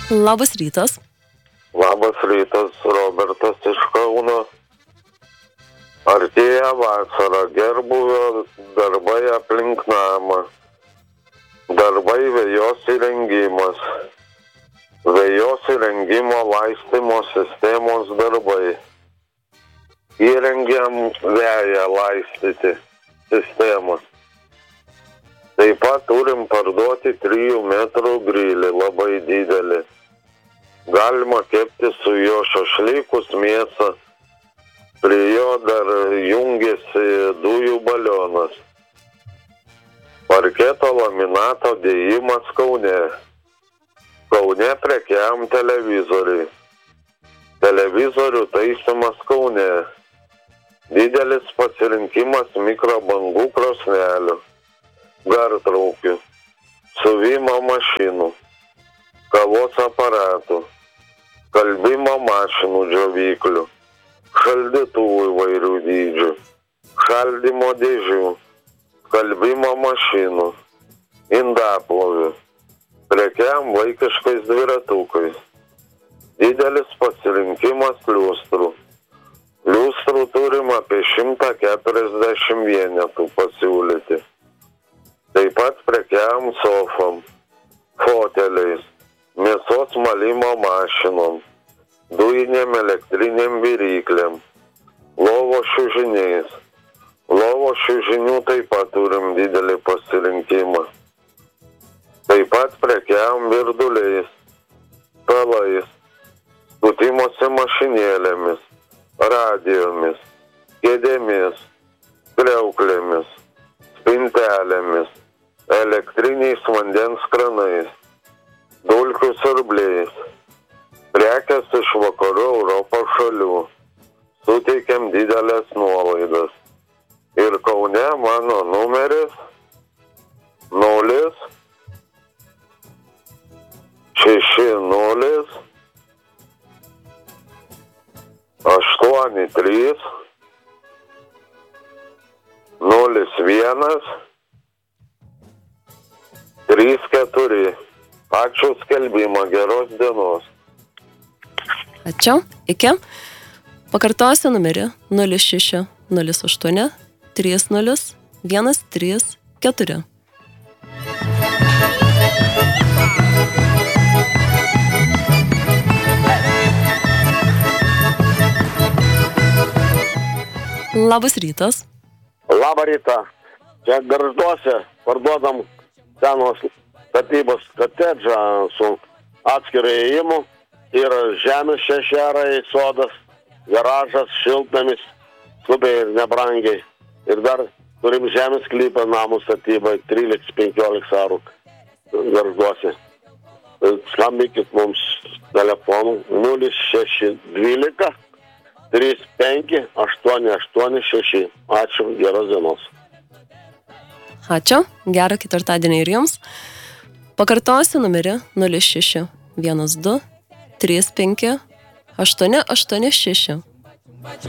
Labas rytas. Labas rytas, Robertas iš Kauno. Artėja vasara, gerbūvio darbai aplink namą. Darbai vejos įrengimas. Vejos įrengimo laistymo sistemos darbai. Įrengiam veją laistyti sistemą. Taip pat turim parduoti 3 metrų grilį, labai didelį. Galima kepti su jo šašlykus, mėsą. Prie jo dar jungiasi dujų balionas. Parketo laminato dėjimas Kaune. Kaune prekiam televizoriui. Televizorių taisymas Kaune. Didelis pasirinkimas mikrobangų krosnelių, gartraukių, siuvimo mašinų, kavos aparatų, skalbimo mašinų džiovyklių, šaldytuvų įvairių dydžių, šaldymo dėžių, skalbimo mašinų, indaplovių, prekiam vaikiškais dviratukais. Didelis pasirinkimas liustrų. Liustrų turim apie 140 vienetų pasiūlyti. Taip pat prekiam sofom, foteliais, mėsos malimo mašinom, dujinėm elektrinėm viryklėm, lovo šiužiniais. Lovo šiužinių taip pat turim didelį pasirinkimą. Taip pat prekiam virduliais, stalais, skutimosi mašinėlėmis, radijomis, kėdėmis, kriauklėmis, spintelėmis, elektriniais vandens kranais, dulkių siurbliais. Prekės iš vakarų Europos šalių. Suteikiam didelės nuolaidas. Ir Kaune mano numeris 0 60 83 01 34. Ačiū skelbimą, geros dienos. Ačiū, iki. Pakartosiu numerį 06 08 30 134. Labas rytas. Labą rytą. Čia Gargžduose parduodam senos statybos kotedžą su atskiru įėjimu ir žemės 6 arai, sodas, garažas, šiltnamis, skubiai ir nebrangiai. Ir dar turim žemės sklypą namų statybai 13-15 arų Gargžduose. Skambinkit mums telefonu 0612 35 886. Ačiū, geros dienos. Ačiū, gerą ketvirtadienį ir jums. Pakartosiu numerį 06 12 35 886.